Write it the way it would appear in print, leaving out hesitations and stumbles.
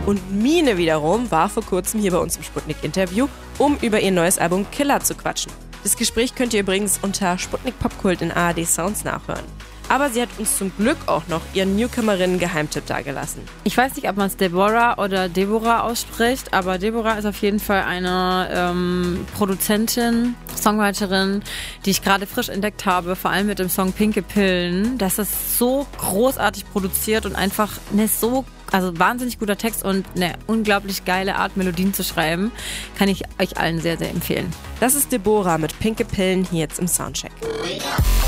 Und Mine wiederum war vor kurzem hier bei uns im Sputnik-Interview, um über ihr neues Album Killer zu quatschen. Das Gespräch könnt ihr übrigens unter Sputnik Popkult in ARD Sounds nachhören. Aber sie hat uns zum Glück auch noch ihren Newcomerinnen-Geheimtipp dagelassen. Ich weiß nicht, ob man es Deborah oder Deborah ausspricht, aber Deborah ist auf jeden Fall eine Produzentin, Songwriterin, die ich gerade frisch entdeckt habe, vor allem mit dem Song Pinke Pillen. Das ist so großartig produziert und einfach wahnsinnig guter Text und eine unglaublich geile Art, Melodien zu schreiben. Kann ich euch allen sehr, sehr empfehlen. Das ist Deborah mit Pinke Pillen hier jetzt im Soundcheck.